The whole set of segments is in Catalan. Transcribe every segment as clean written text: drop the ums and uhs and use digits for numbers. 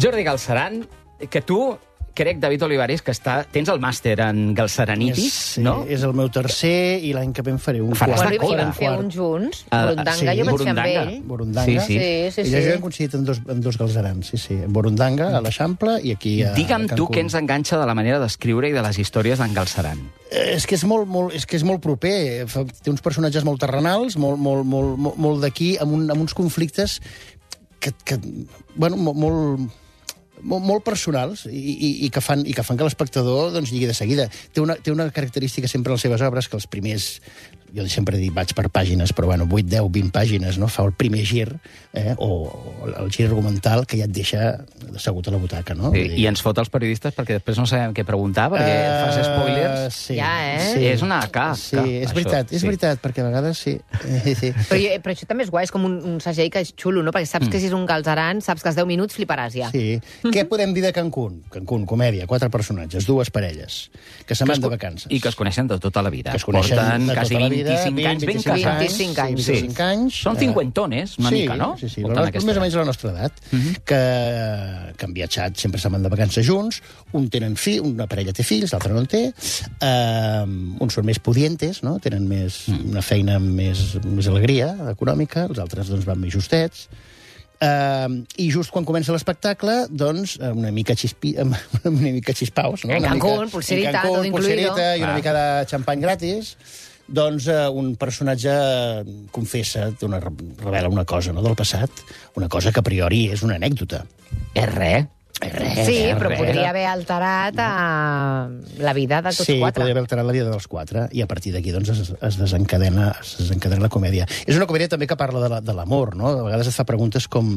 Jordi Galceran, que tu... Crec, David Olivares, que tens el màster en galceranitis, no? És el meu tercer i l'any que ve en faré un Faràs quart. de coda. Vam fer un junts. Burundanga, jo vaig fer amb ell. Burundanga. Sí. I jo hem coincidit en dos galcerans, sí. Burundanga, a l'Eixample, i aquí a Digue'm Cancún. tu què ens enganxa de la manera d'escriure i de les històries d'en Galceran. És que és molt proper. Té uns personatges molt terrenals, molt d'aquí, amb uns conflictes que bueno, molt personals i que fan que l'espectador doncs, lligui de seguida. Té una característica sempre a les seves obres, que els primers... Jo sempre dic, vaig per pàgines, però bueno, 8, 10, 20 pàgines, no? Fa el primer gir, o el gir argumental, que ja et deixa assegut a la butaca, no? I ens fot els periodistes perquè després no sabem què preguntar, perquè fas spoilers. Sí. Ja, Sí, és una casca. Sí, és veritat, perquè a vegades sí. Però això també és guai, és com un segell que és xulo, no? Perquè saps que si és un galceran, saps que als 10 minuts fliparàs ja. Sí. Què podem dir de Cancún? Cancún, comèdia, 4 personatges, 2 parelles, que se'n van de vacances. I que es coneixen de tota la vida. Que es coneixen Porten de quasi tota la vida, 25 anys ben casats. 25 anys. 25 anys. Són cinquentones, una mica, no? Sí. Portant Més o menys la nostra edat, que han viatjat, sempre se'n van de vacances junts, una parella té fills, l'altra no en té, uns són més pudientes, no? Tenen una feina amb més alegria econòmica, els altres doncs, van més justets, i just quan comença l'espectacle, doncs, una mica xispaus, no? En Cancún, pulserita, tot incluido. I una mica de xampany gratis, doncs un personatge confessa, revela una cosa, no?, del passat, una cosa que a priori és una anècdota. És res. Sí, però podria haver alterat la vida de tots 4. Sí, podria haver alterat la vida dels 4, i a partir d'aquí doncs, es desencadena la comèdia. És una comèdia també que parla de l'amor, no? A vegades et fa preguntes com...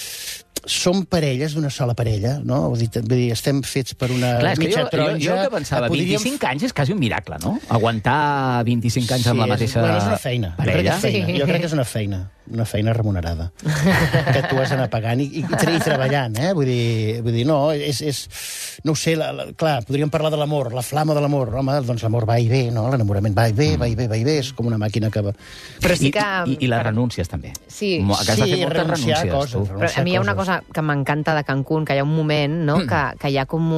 Som parelles d'una sola parella, no? Vull dir, estem fets per una mitja taronja... Jo que pensava, 25 anys és quasi un miracle, no? Aguantar 25 anys amb la mateixa parella. És una feina. Jo crec que és una feina remunerada, que tu has d'anar pagant i treballant, eh? Vull dir, no, no ho sé, clar, podríem parlar de l'amor, la flama de l'amor. Home, doncs l'amor va i ve, no? L'enamorament va i ve, és com una màquina que va... Però sí que... I les renúncies, també. Sí. Que has de fer moltes renúncies, tu. Però a mi hi ha una cosa que m'encanta de Cancún, que hi ha un moment, no?, que hi ha com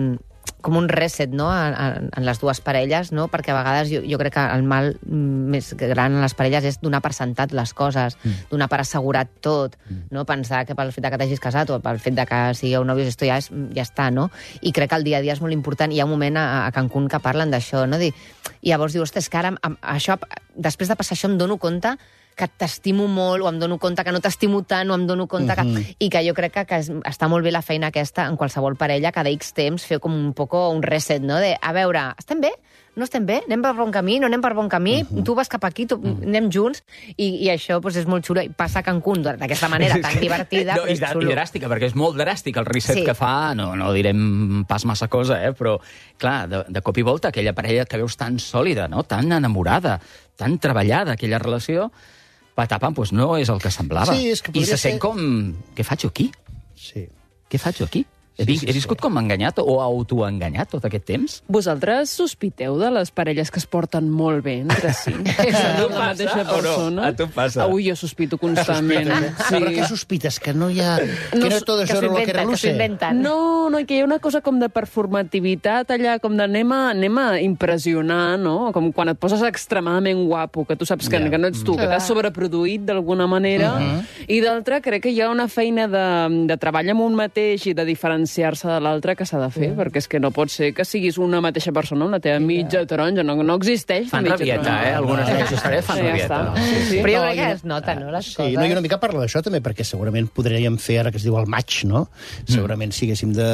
un reset, no?, en les dues parelles, no?, perquè a vegades jo crec que el mal més gran en les parelles és donar per sentat les coses, donar per assegurat tot, no?, pensar que pel fet que t'hagis casat o pel fet que sigueu nòvios esto ja està, no?, i crec que el dia a dia és molt important. Hi ha un moment a Cancún que parlen d'això, no?, i llavors dius, ostres, que ara això, després de passar això em dono compte que t'estimo molt, o em dono compte que no t'estimo tant, o em dono compte que... I que jo crec que està molt bé la feina aquesta en qualsevol parella, cada X temps fer com un reset, no? De, a veure, estem bé? No estem bé? Anem per bon camí? No anem per bon camí? Tu vas cap aquí, anem junts? I això és molt xulo. I passa a Cancún d'aquesta manera tan divertida, però és xulo. I dràstica, perquè és molt dràstic el reset que fa. No direm pas massa cosa, però, clar, de cop i volta, aquella parella que veus tan sòlida, no?, tan enamorada, tan treballada, aquella relació, patapam, doncs no és el que semblava. Sí, és que podria I se sent com... Què faig aquí? Sí. Què faig aquí? He viscut com enganyat o autoenganyat tot aquest temps? Vosaltres sospiteu de les parelles que es porten molt bé entre si? A tu la mateixa persona? A tu passa. Avui jo sospito constantment. Sí. Però què sospites? Que no hi ha... Que no és tot això lo que reluce? No, que hi ha una cosa com de performativitat allà, com de anem a impressionar, no? Com quan et poses extremadament guapo, que tu saps que no ets tu, que t'has sobreproduït d'alguna manera, i d'altra crec que hi ha una feina de treball amb un mateix i de diferenciar-se de l'altre que s'ha de fer, perquè és que no pot ser que siguis una mateixa persona, una teva mitja taronja, no existeix. Fan rabieta, algunes d'aquestes parelles fan rabieta. Però jo crec que es nota, no, les coses. Sí, i una mica parla d'això també, perquè segurament podríem fer, ara que es diu el maig, no? Segurament si haguéssim de...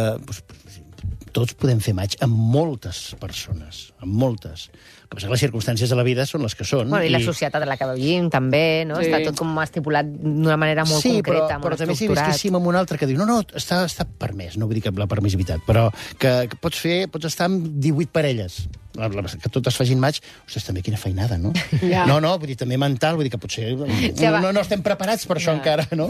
Tots podem fer maig amb moltes persones, amb moltes. El que passa que les circumstàncies de la vida són les que són. Bueno, i la societat en la que vivim, també, no? Està tot com estipulat d'una manera molt concreta, molt estructurat. Sí, però també si visquéssim amb un altre que diu no, està permès, no vull dir que la permissivitat, però que pots estar amb 18 parelles, que totes facin maig, ostres, també quina feinada, no? Ja. No, vull dir, també mental, vull dir que potser no estem preparats per això encara, no?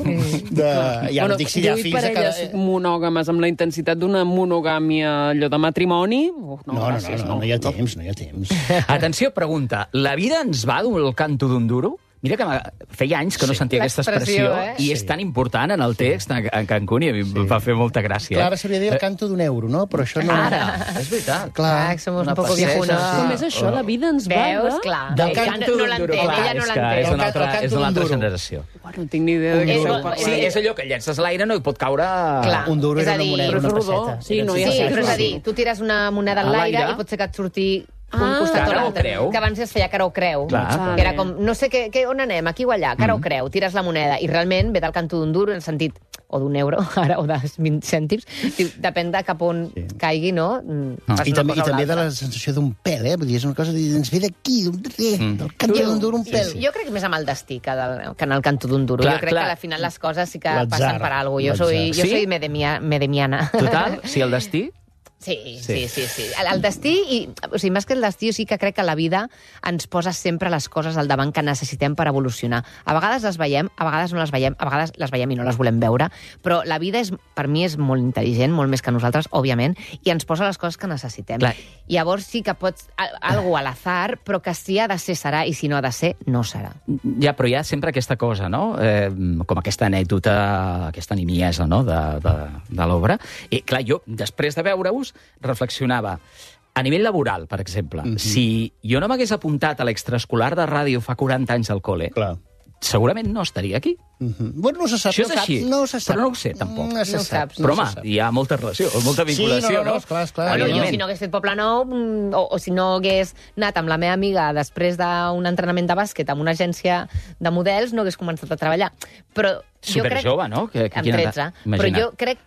Ja no dic si hi ha fills... 18 parelles monògames amb la intensitat d'una monogàmia, allò de matrimoni... No hi ha temps. Atenció, pregunta. La vida ens va dur el canto d'un duro? Mira que feia anys que no sentia aquesta expressió i és tan important en el text en Cancún i a mi em va fer molta gràcia. Clar, ara s'hauria de dir el canto d'un euro, no? Però això no... Ara, és veritat. Clar, somos un poco viejunos. Com és això? La vida ens va... Veus? Clar. Del canto no l'entén, ella no l'entén. És una altra generació. No tinc ni idea de què esteu parlant. Sí, és allò que llences l'aire, no hi pot caure... un duro era una moneda, una rodó. pesseta. Sí, no hi ha però és a dir, tu tires una moneda en l'aire i pot ser que et surti un costat o l'altre. Que abans es feia cara o creu. Que era com, no sé on anem, aquí o allà, cara o creu, tires la moneda. I realment ve del canto d'un duro en el sentit o d'un euro, ara, o de 20 cèntims. Depèn de cap on caigui, no? I també de la sensació d'un pèl, Vull dir, és una cosa de dir, ens ve d'aquí, del canto d'un duro, un pèl. Jo crec més amb el destí que en el canto d'un duro. Jo crec que al final les coses sí que passen per alguna cosa. Jo soy medemiana. Total? Sí, el destí? Sí. El destí, o sigui, més que el destí, jo sí que crec que la vida ens posa sempre les coses al davant que necessitem per evolucionar. A vegades les veiem, a vegades no les veiem, a vegades les veiem i no les volem veure, però la vida, per mi, és molt intel·ligent, molt més que nosaltres, òbviament, i ens posa les coses que necessitem. Clar. Llavors sí que pots... Algo a l'azar, però que si ha de ser serà, i si no ha de ser, no serà. Ja, però hi ha sempre aquesta cosa, no? Com aquesta anècdota, aquesta nimiesa, no?, de l'obra. I, clar, jo, després de veure-us, reflexionava. A nivell laboral, per exemple, si jo no m'hagués apuntat a l'extraescolar de ràdio fa 40 anys al col·le, segurament no estaria aquí. Bueno, no se sap. Això és així, però no ho sé, tampoc. No se sap. Però, home, hi ha molta relació, molta vinculació, no? Esclar. Jo, si no hagués fet Poble Nou, o si no hagués anat amb la meva amiga després d'un entrenament de bàsquet amb una agència de models, no hagués començat a treballar. Però jo crec... Superjove, no? Amb 13. Però jo crec...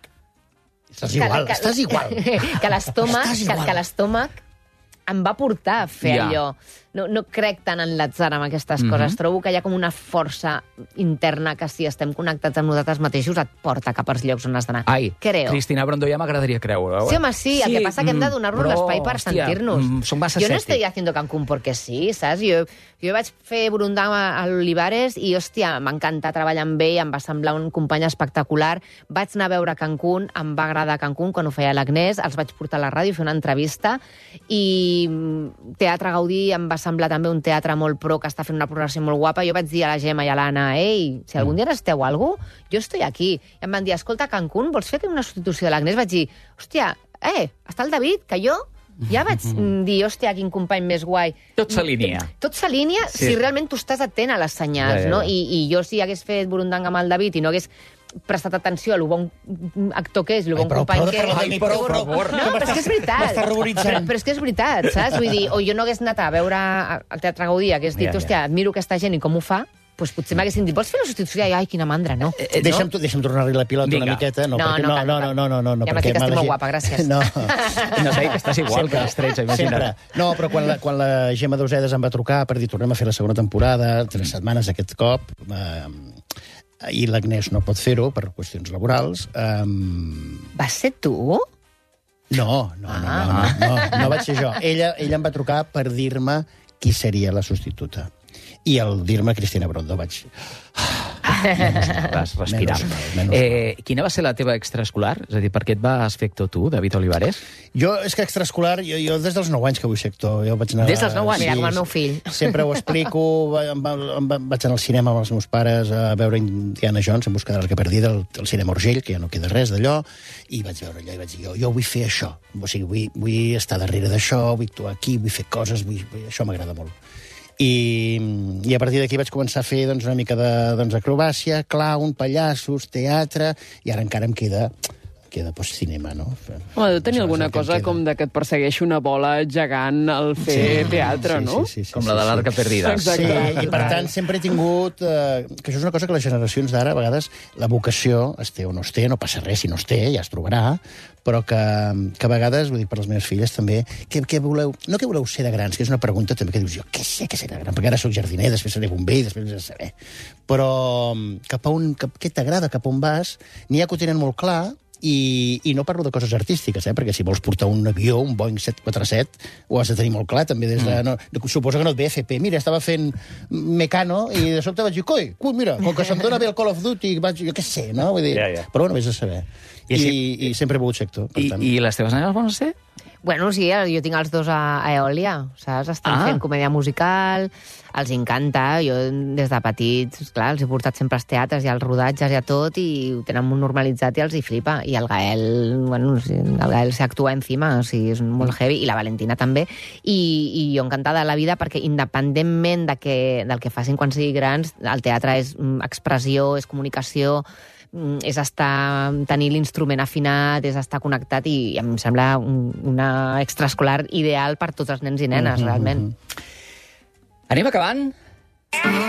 Estàs igual. Que l'estómac em va portar a fer allò. No crec tant en l'atzar amb aquestes coses. Trobo que hi ha com una força interna que si estem connectats amb nosaltres mateixos et porta cap als llocs on has d'anar. Ai, creo. Cristina Brondó, ja m'agradaria creure-ho. Sí, home, sí. El que passa que hem de donar-nos l'espai per sentir-nos. Som massa jo no estoy haciendo Cancún porque sí, saps? Jo vaig fer Burundanga a l'Olivares i, hòstia, m'encanta treballar amb ell, em va semblar un company espectacular. Vaig anar a veure Cancún, em va agradar Cancún quan ho feia l'Agnès, els vaig portar a la ràdio a fer una entrevista i Teatre Gaudí em va semblar també un teatre molt pro que està fent una programació molt guapa. Jo vaig dir a la Gemma i a l'Anna, ei, si algun dia necessiteu alguna cosa, jo estoy aquí. I em van dir, escolta, Cancún, vols fer una substitució de l'Agnès? Vaig dir, hòstia, està el David, que jo ja vaig dir, hòstia, quin company més guai. Tot s'alinea. Tot s'alinea si realment tu estàs atent a les senyals, no? I jo si hagués fet Burundanga amb el David i no hagués prestat atenció a lo bon actor que és, lo bon company que és... Ai, per favor. No, però és que és veritat. M'estàs ruboritzant. Però és que és veritat, saps? Vull dir, o jo no hagués anat a veure al Teatre Gaudí, hagués dit, hòstia, admiro aquesta gent i com ho fa, doncs potser m'haguessin dit, vols fer la substitució? Ai, quina mandra, no? Deixa'm tornar-li la pilota una miqueta. No. Ja m'has dit que estic molt guapa, gràcies. No sé, que estàs igual que les 13, imagina't. No, però quan la Gemma Deusedes em va trucar per dir, tornem a fer la segona temporada, 3 setmanes aquest cop, i l'Agnès no pot fer-ho per qüestions laborals. Vas ser tu? No vaig ser jo. Ella em va trucar per dir-me qui seria la substituta. I al dir-me Cristina Brondó vaig... Vas respirar. Quina va ser la teva extraescolar? És a dir, per què et vas fer actor tu, David Olivares? Jo, és que extraescolar, jo des dels 9 anys que vull ser actor. Des dels 9 anys? Mira, com el meu fill. Sempre ho explico. Vaig anar al cinema amb els meus pares a veure Indiana Jones en busca de l'Arca Perdida, al cinema Urgell, que ja no queda res d'allò, i vaig veure allò i vaig dir, jo vull fer això. O sigui, vull estar darrere d'això, vull actuar aquí, vull fer coses, això m'agrada molt. I a partir d'aquí vaig començar a fer una mica d'acrobàcia, clown, pallassos, teatre, i ara encara em queda cinema, no? Home, deu tenir alguna cosa com de que et persegueixi una bola gegant al fer teatre, no? Sí, com la de l'Arca Perdida. Sí, i per tant sempre he tingut... que això és una cosa que les generacions d'ara, a vegades, la vocació es té o no es té, no passa res si no es té, ja es trobarà, però que a vegades, vull dir, per les meves filles també, què voleu... No què voleu ser de grans, que és una pregunta també que dius, jo què sé què seré de gran, perquè ara soc jardiner, després seré bomber, després he de saber. Però què t'agrada, cap on vas, n'hi ha que ho tenen molt clar, i no parlo de coses artístiques, perquè si vols portar un avió, un Boeing 747, ho has de tenir molt clar, també des de... Suposo que no et ve FP. Mira, estava fent Mecano i de sobte vaig dir, coi, mira, com que se'm dona bé el Call of Duty, jo què sé, no? Vull dir, però bueno, vés a saber. I sempre he volgut ser actor. I les teves nenes volen ser? Bueno, sí, jo tinc els dos a Eòlia, saps? Estan fent comèdia musical, els encanta. Jo, des de petits, clar, els he portat sempre als teatres i als rodatges i a tot, i ho tenen molt normalitzat i els hi flipa. I el Gael, bueno, el Gael s'actua encima, o sigui, és molt heavy, i la Valentina també. I jo encantada de la vida, perquè independentment del que facin quan siguin grans, el teatre és expressió, és comunicació, és tenir l'instrument afinat, és estar connectat, i em sembla una extraescolar ideal per tots els nens i nenes, realment. Anem acabant.